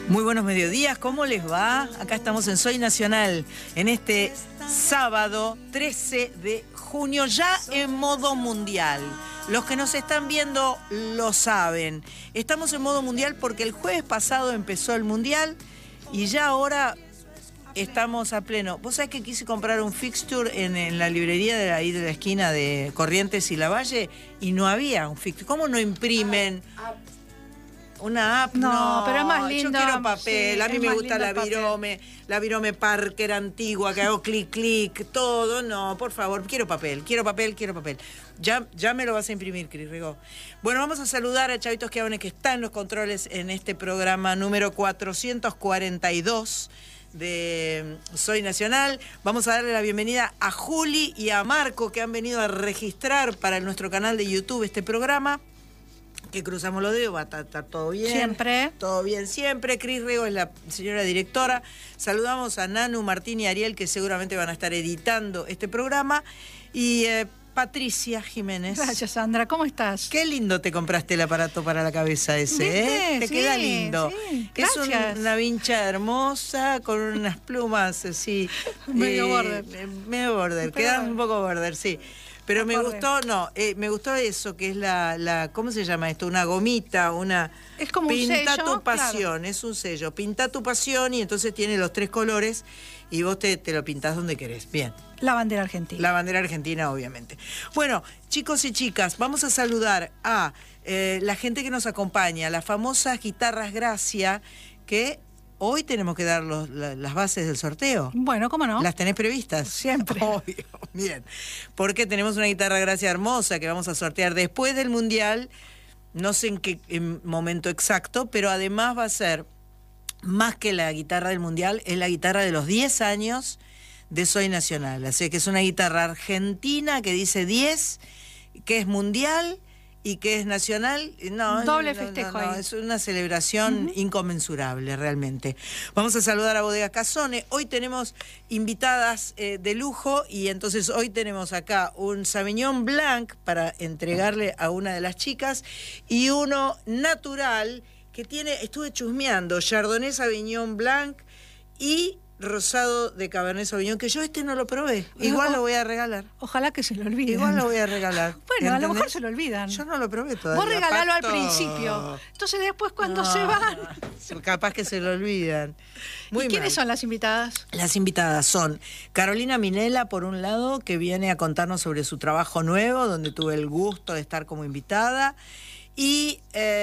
Muy buenos mediodías, ¿cómo les va? Acá estamos en Soy Nacional, en este sábado 13 de junio, ya en modo mundial. Los que nos están viendo lo saben. Estamos en modo mundial porque el jueves pasado empezó el mundial y ya ahora estamos a pleno. Vos sabés que quise comprar un fixture en la librería de ahí de la esquina de Corrientes y Lavalle y no había un fixture. ¿Cómo no imprimen una app? No, pero es más lindo. Yo quiero papel, sí, a mí me gusta la Virome Parker antigua, que hago clic, clic, todo. No, por favor, quiero papel. Ya me lo vas a imprimir, Cris Rigó. Bueno, vamos a saludar a Chavito Schiavone, que está en los controles en este programa número 442 de Soy Nacional. Vamos a darle la bienvenida a Juli y a Marco, que han venido a registrar para nuestro canal de YouTube este programa. Que cruzamos los dedos, va a estar todo bien. Siempre. Todo bien siempre. Cris Rego es la señora directora. Saludamos a Nanu, Martín y Ariel, que seguramente van a estar editando este programa. Y Patricia Jiménez. Gracias, Sandra. ¿Cómo estás? Qué lindo te compraste el aparato para la cabeza ese, ¿viste? ¿eh? Te queda lindo. Sí, es gracias. Una vincha hermosa con unas plumas así. Medio border. Medio border. Queda un poco border, sí. Pero me gustó, me gustó eso, que es la ¿cómo se llama esto? Una gomita, es como Pinta un sello, tu pasión, claro. Es un sello. Pinta tu pasión y entonces tiene los 3 colores y vos te lo pintás donde querés. Bien. La bandera argentina. La bandera argentina, obviamente. Bueno, chicos y chicas, vamos a saludar a la gente que nos acompaña, las famosas guitarras Gracia, que hoy tenemos que dar las bases del sorteo. Bueno, ¿cómo no? ¿Las tenés previstas? Siempre. Obvio, bien. Porque tenemos una guitarra Gracia hermosa que vamos a sortear después del Mundial, no sé en qué momento exacto, pero además va a ser, más que la guitarra del Mundial, es la guitarra de los 10 años de Soy Nacional. Así que es una guitarra argentina que dice 10, que es mundial y que es nacional. Doble festejo ahí. Es una celebración inconmensurable realmente. Vamos a saludar a Bodega Casone. Hoy tenemos invitadas de lujo y entonces hoy tenemos acá un Sauvignon Blanc para entregarle a una de las chicas y uno natural que estuve chusmeando, Chardonnay Sauvignon Blanc y rosado de Cabernet Sauvignon, que yo no lo probé. Igual lo voy a regalar. Ojalá que se lo olviden. Igual lo voy a regalar. Bueno, a lo mejor se lo olvidan. Yo no lo probé todavía. Vos regalalo Pato. al principio. Entonces después cuando se van. Capaz que se lo olvidan. Muy ¿Y quiénes mal. son las invitadas? Las invitadas son Carolina Minella, por un lado, que viene a contarnos sobre su trabajo nuevo, donde tuve el gusto de estar como invitada. Y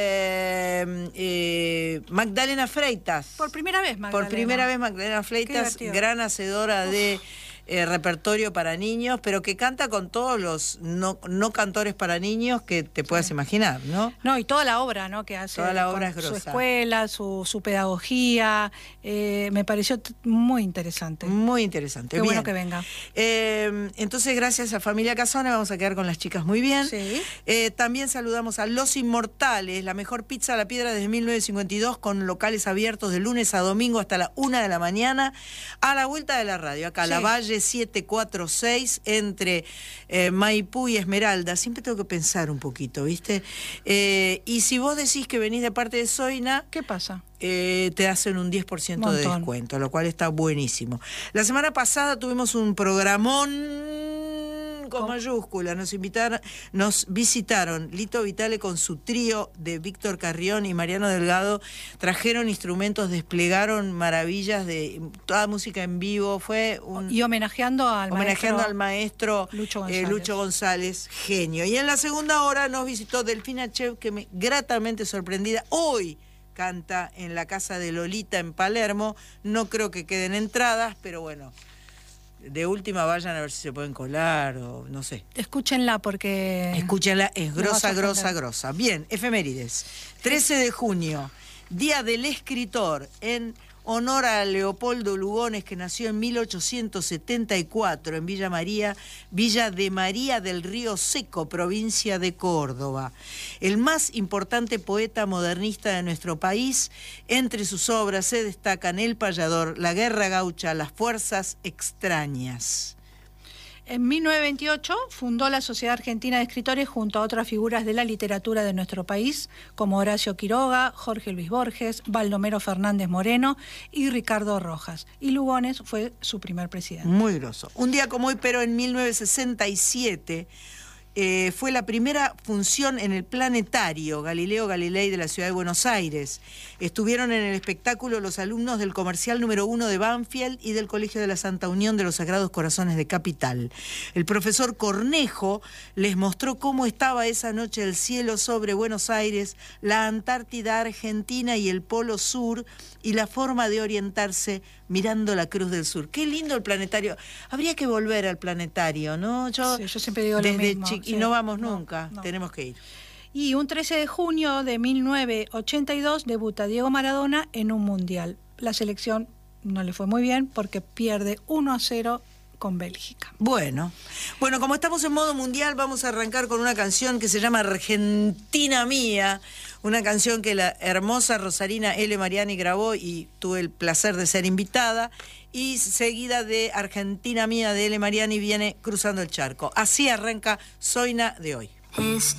Magdalena Freitas. Por primera vez, Magdalena. Por primera vez Magdalena Freitas, gran hacedora de repertorio para niños, pero que canta con todos los no cantores para niños que te puedas imaginar, ¿no? No, y toda la obra, ¿no? Que hace. Toda la obra es su grosa. escuela, su pedagogía. Me pareció muy interesante. Muy interesante. Qué bien. bueno que venga. Entonces, gracias a Familia Casone, vamos a quedar con las chicas muy bien. Sí. También saludamos a Los Inmortales, la mejor pizza a la piedra desde 1952, con locales abiertos de lunes a domingo hasta la 1 de la mañana, a la vuelta de la radio, acá a la Valle 746, entre Maipú y Esmeralda. Siempre tengo que pensar un poquito, ¿viste? Y si vos decís que venís de parte de Soina, ¿Qué pasa? te hacen un 10% de descuento, lo cual está buenísimo. La semana pasada tuvimos un programón con mayúscula. Nos visitaron Lito Vitale con su trío de Víctor Carrión y Mariano Delgado. Trajeron instrumentos, desplegaron maravillas de toda música en vivo. Y homenajeando al maestro Lucho González, genio. Y en la segunda hora nos visitó Delfina Chev, que me gratamente sorprendida. Hoy canta en la casa de Lolita en Palermo. No creo que queden entradas, pero bueno, de última vayan a ver si se pueden colar o no sé. Escúchenla porque... Escúchenla, es grosa. Bien, efemérides. 13 de junio, Día del Escritor, en honor a Leopoldo Lugones, que nació en 1874 en Villa de María del Río Seco, provincia de Córdoba. El más importante poeta modernista de nuestro país. Entre sus obras se destacan El Payador, La Guerra Gaucha, Las Fuerzas Extrañas. En 1928 fundó la Sociedad Argentina de Escritores junto a otras figuras de la literatura de nuestro país, como Horacio Quiroga, Jorge Luis Borges, Baldomero Fernández Moreno y Ricardo Rojas. Y Lugones fue su primer presidente. Muy groso. Un día como hoy, pero en 1967... fue la primera función en el Planetario Galileo Galilei de la ciudad de Buenos Aires. Estuvieron en el espectáculo los alumnos del comercial número 1 de Banfield y del Colegio de la Santa Unión de los Sagrados Corazones de Capital. El profesor Cornejo les mostró cómo estaba esa noche el cielo sobre Buenos Aires, la Antártida Argentina y el Polo Sur, y la forma de orientarse mirando la Cruz del Sur. Qué lindo el Planetario. Habría que volver al Planetario, ¿no? Yo siempre digo lo mismo. Y no vamos nunca, tenemos que ir. Y un 13 de junio de 1982 debuta Diego Maradona en un mundial. La selección no le fue muy bien porque pierde 1-0 con Bélgica. Bueno, como estamos en modo mundial, vamos a arrancar con una canción que se llama Argentina Mía, una canción que la hermosa Rosarina L. Mariani grabó y tuve el placer de ser invitada, y seguida de Argentina Mía de L. Mariani viene Cruzando el Charco. Así arranca Zoina de hoy.